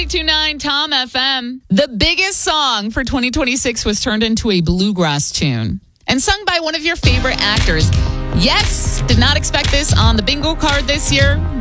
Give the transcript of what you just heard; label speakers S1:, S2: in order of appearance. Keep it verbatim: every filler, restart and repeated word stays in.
S1: two nine Tom F M. The biggest song for twenty twenty-six was turned into a bluegrass tune and sung by one of your favorite actors. Yes, did not expect this on the bingo card this year,